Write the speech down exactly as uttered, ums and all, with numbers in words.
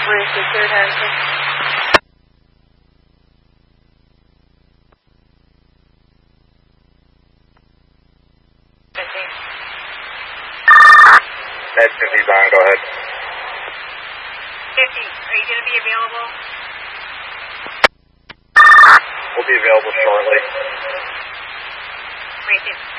Bruce is third Harrison. Med fifty's on, go ahead. fifty, are you going to be available? We'll be available shortly. Great,